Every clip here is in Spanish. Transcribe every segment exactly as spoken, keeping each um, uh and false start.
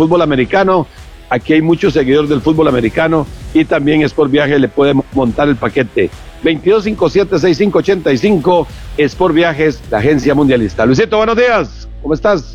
fútbol americano. Aquí hay muchos seguidores del fútbol americano y también Sport Viaje le puede montar el paquete. veintidós cincuenta y siete, sesenta y cinco ochenta y cinco, Sport Viajes, la agencia mundialista. Luisito, buenos días, ¿cómo estás?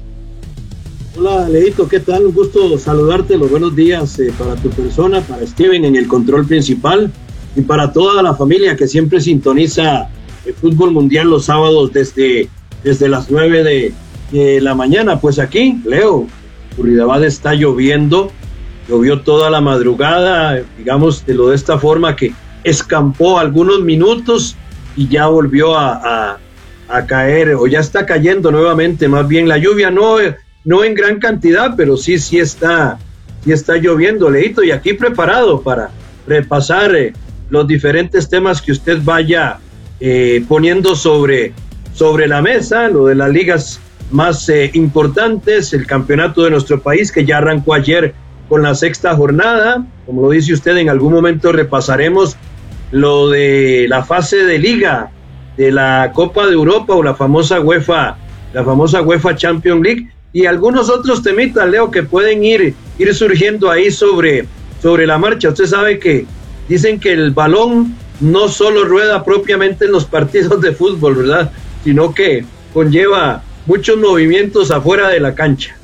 Hola, Leito, ¿qué tal? Un gusto saludarte, los buenos días eh, para tu persona, para Steven en el control principal y para toda la familia que siempre sintoniza el fútbol mundial los sábados desde, desde las nueve de, de la mañana. Pues aquí, Leo, Curridabat está lloviendo, llovió toda la madrugada, digamos de lo de esta forma que escampó algunos minutos y ya volvió a, a, a caer, o ya está cayendo nuevamente, más bien la lluvia, no, no en gran cantidad, pero sí, sí está, sí está lloviendo, Leito, y aquí preparado para repasar eh, los diferentes temas que usted vaya eh, poniendo sobre, sobre la mesa, lo de las ligas más eh, importantes, el campeonato de nuestro país que ya arrancó ayer con la sexta jornada, como lo dice usted, en algún momento repasaremos lo de la fase de liga de la Copa de Europa o la famosa UEFA, la famosa UEFA Champions League y algunos otros temitas, Leo, que pueden ir, ir surgiendo ahí sobre, sobre la marcha. Usted sabe que dicen que el balón no solo rueda propiamente en los partidos de fútbol, ¿verdad? Sino que conlleva muchos movimientos afuera de la cancha.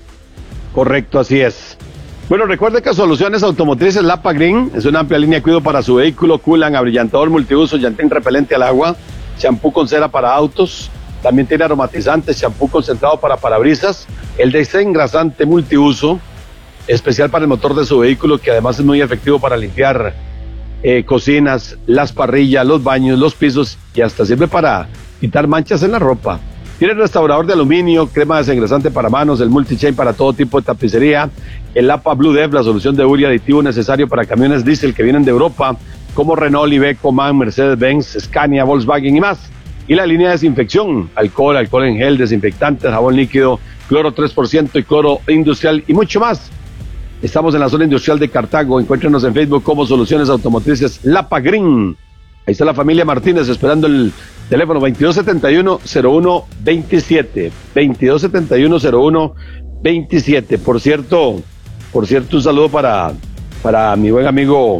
Correcto, así es. Bueno, recuerde que Soluciones Automotrices Lapa Green es una amplia línea de cuidado para su vehículo, culan, abrillantador multiuso, llantín repelente al agua, champú con cera para autos, también tiene aromatizantes, champú concentrado para parabrisas, el desengrasante multiuso, especial para el motor de su vehículo, que además es muy efectivo para limpiar eh, cocinas, las parrillas, los baños, los pisos y hasta sirve para quitar manchas en la ropa. Tiene restaurador de aluminio, crema desengrasante para manos, el multichain para todo tipo de tapicería, el Lapa Blue Dev, la solución de U R I aditivo necesario para camiones diésel que vienen de Europa, como Renault, Iveco, MAN, Mercedes-Benz, Scania, Volkswagen y más. Y la línea de desinfección, alcohol, alcohol en gel, desinfectantes, jabón líquido, cloro tres por ciento y cloro industrial y mucho más. Estamos en la zona industrial de Cartago, encuéntrenos en Facebook como Soluciones Automotrices Lapa Green. Ahí está la familia Martínez esperando el teléfono veintidós setenta y uno cero uno veintisiete, veintidós setenta y uno cero uno veintisiete. Por cierto, por cierto, un saludo para, para mi buen amigo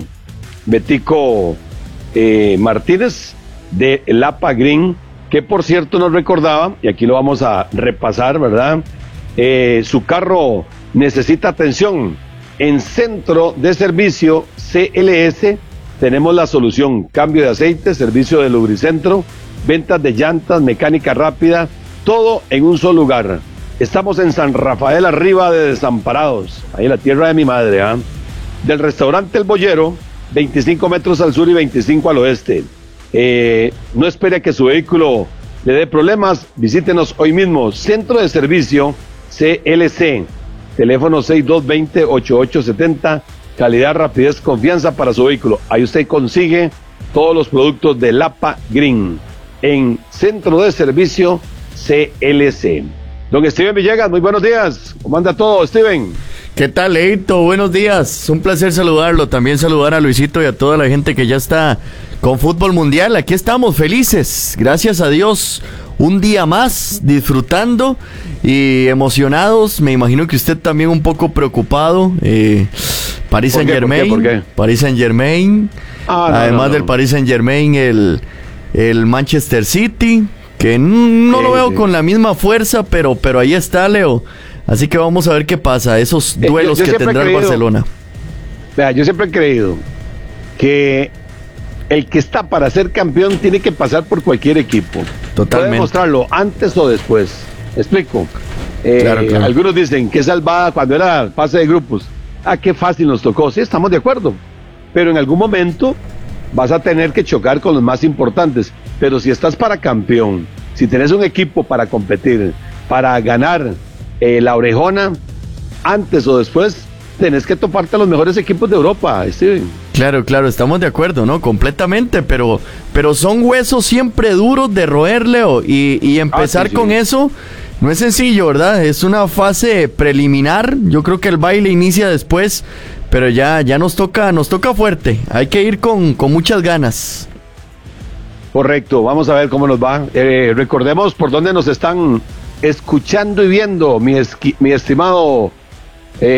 Betico eh, Martínez de Lapa Green, que por cierto nos recordaba, y aquí lo vamos a repasar, ¿verdad? Eh, su carro necesita atención. En Centro de Servicio C L S tenemos la solución: cambio de aceite, servicio de lubricentro, ventas de llantas, mecánica rápida, todo en un solo lugar. Estamos en San Rafael, arriba de Desamparados, ahí en la tierra de mi madre, ¿eh? Del restaurante El Boyero, veinticinco metros al sur y veinticinco al oeste. Eh, no espere que su vehículo le dé problemas, visítenos hoy mismo. Centro de Servicio C L C, teléfono seis dos dos cero, ocho ocho siete cero, calidad, rapidez, confianza para su vehículo. Ahí usted consigue todos los productos de Lapa Green en Centro de Servicio C L C. Don Steven Villegas, muy buenos días. ¿Cómo anda todo, Steven? ¿Qué tal, Leito? Buenos días. Un placer saludarlo. También saludar a Luisito y a toda la gente que ya está con fútbol mundial. Aquí estamos felices, gracias a Dios. Un día más disfrutando y emocionados. Me imagino que usted también un poco preocupado. Eh, Paris Saint Germain. ¿Por qué? ¿Por qué? Paris Saint Germain. Ah, no, Además no, no. del Paris Saint Germain, el, el Manchester City, que no sí, lo veo sí. con la misma fuerza, pero, pero ahí está, Leo. Así que vamos a ver qué pasa, esos duelos yo, yo que tendrá el creído, Barcelona. Vea, yo siempre he creído que el que está para ser campeón tiene que pasar por cualquier equipo. Totalmente. Puede mostrarlo antes o después. ¿Me explico? Eh, Claro, claro. Algunos dicen que salvada cuando era fase de grupos. Ah, qué fácil nos tocó. Sí, estamos de acuerdo. Pero en algún momento vas a tener que chocar con los más importantes. Pero si estás para campeón, si tenés un equipo para competir, para ganar eh, la orejona, antes o después tenés que toparte a los mejores equipos de Europa, Steven. Claro, claro, estamos de acuerdo, ¿no? Completamente, pero, pero son huesos siempre duros de roer, Leo, y, y empezar Ah, sí, sí. con eso no es sencillo, ¿verdad? Es una fase preliminar, yo creo que el baile inicia después, pero ya, ya nos toca, nos toca fuerte, hay que ir con, con muchas ganas. Correcto, vamos a ver cómo nos va. Eh, recordemos por dónde nos están escuchando y viendo, mi, esqui, mi estimado